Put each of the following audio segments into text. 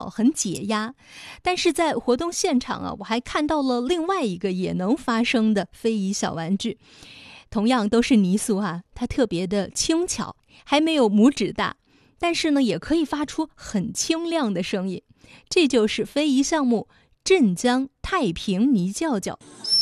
很解压。但是在活动现场啊，我还看到了另外一个也能发声的非遗小玩具，同样都是泥塑啊，它特别的轻巧，还没有拇指大，但是呢也可以发出很清亮的声音。这就是非遗项目镇江太平泥叫叫。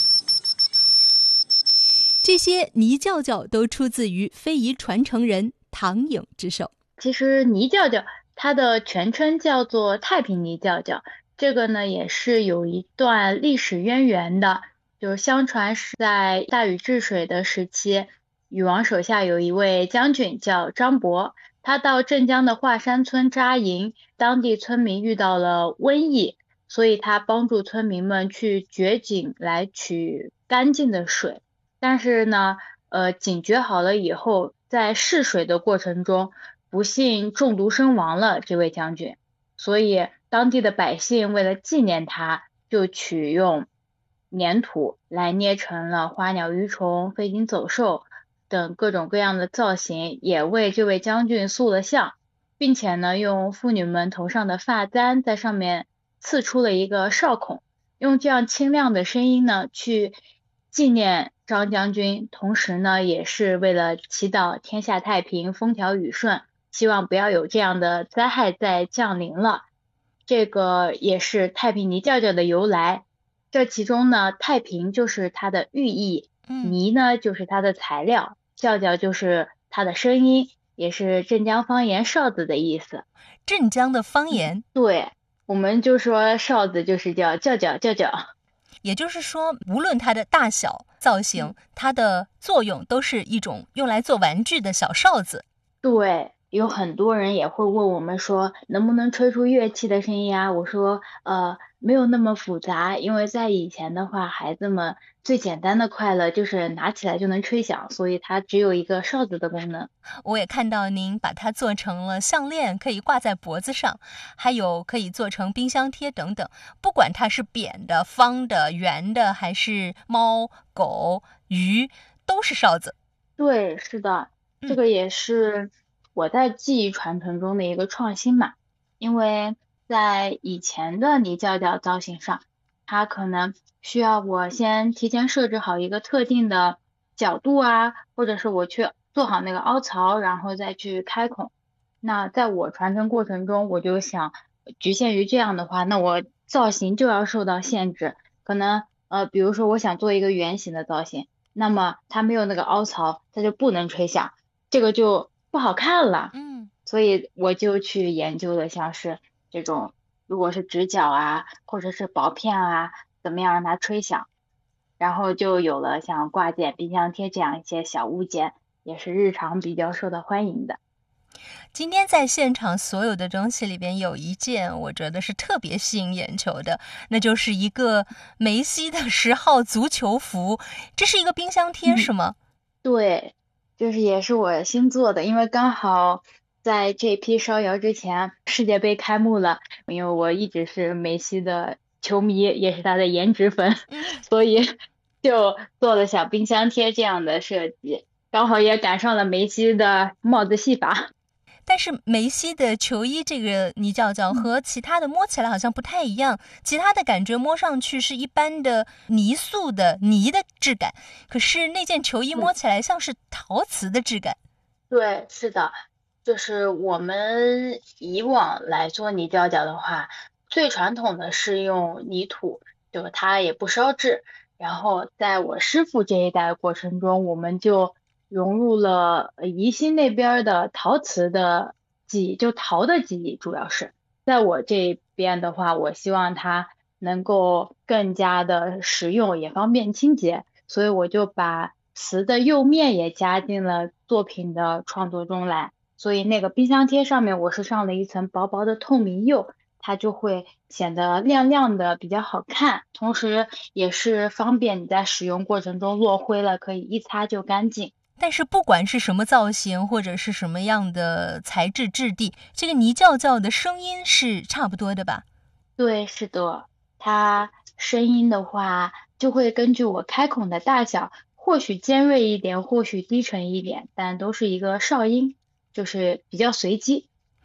这些泥叫叫都出自于非遗传承人唐颖之手。 其实泥叫叫它的全称叫做太平泥叫叫，这个呢也是有一段历史渊源的，就是相传是在大禹治水的时期，禹王手下有一位将军叫张伯，他到镇江的华山村扎营，当地村民遇到了瘟疫，所以他帮助村民们去掘井来取干净的水。但是呢，井掘好了以后，在试水的过程中，不幸中毒身亡了这位将军，所以当地的百姓为了纪念他，就取用粘土来捏成了花鸟鱼虫、飞禽走兽等各种各样的造型，也为这位将军塑了像，并且呢，用妇女们头上的发簪在上面刺出了一个哨孔，用这样清亮的声音呢，去纪念张将军，同时呢，也是为了祈祷天下太平、风调雨顺，希望不要有这样的灾害再降临了。这个也是太平泥叫叫的由来。这其中呢，太平就是它的寓意，泥呢就是它的材料，叫叫就是它的声音，也是镇江方言哨子的意思。 镇江的方言？ 对，我们就说哨子就是叫叫叫叫叫。 也就是说，无论它的大小造型，它的作用都是一种用来做玩具的小哨子。 对，有很多人也会问我们说，能不能吹出乐器的声音啊？我说，没有那么复杂，因为在以前的话，孩子们最简单的快乐就是拿起来就能吹响，所以它只有一个哨子的功能。 我也看到您把它做成了项链，可以挂在脖子上，还有可以做成冰箱贴等等。不管它是扁的、方的、圆的，还是猫、狗、鱼，都是哨子。 对，是的，这个也是我在技艺传承中的一个创新嘛，因为在以前的泥叫叫造型上，它可能需要我先提前设置好一个特定的角度啊，或者是我去做好那个凹槽，然后再去开孔。那在我传承过程中，我就想局限于这样的话，那我造型就要受到限制，可能比如说我想做一个圆形的造型。那么它没有那个凹槽，它就不能吹响，这个就不好看了。所以我就去研究了像是这种，如果是直角啊，或者是薄片啊，怎么样让它吹响，然后就有了像挂件、冰箱贴这样一些小物件，也是日常比较受到欢迎的。 今天在现场所有的东西里边有一件我觉得是特别吸引眼球的，那就是一个梅西的10号足球服。这是一个冰箱贴是吗？ 对，就是也是我新做的，因为刚好在这批烧窑之前世界杯开幕了，因为我一直是梅西的球迷，也是他的颜值粉，所以就做了小冰箱贴这样的设计，刚好也赶上了梅西的帽子戏法。 但是梅西的球衣这个泥叫叫和其他的摸起来好像不太一样，其他的感觉摸上去是一般的泥塑的泥的质感，可是那件球衣摸起来像是陶瓷的质感。 对，是的，就是我们以往来做泥叫叫的话，最传统的是用泥土，就它也不烧制。然后在我师傅这一代过程中，我们就融入了宜兴那边的陶瓷的技艺，就陶的技艺主要是。在我这边的话，我希望它能够更加的实用，也方便清洁，所以我就把瓷的釉面也加进了作品的创作中来。所以那个冰箱贴上面我是上了一层薄薄的透明釉，它就会显得亮亮的，比较好看，同时也是方便你在使用过程中落灰了，可以一擦就干净。 但是不管是什么造型或者是什么样的材质质地，这个泥叫叫的声音是差不多的吧？ 对，是的，它声音的话就会根据我开孔的大小，或许尖锐一点，或许低沉一点，但都是一个哨音，就是比较随机。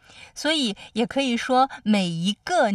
所以也可以说每一个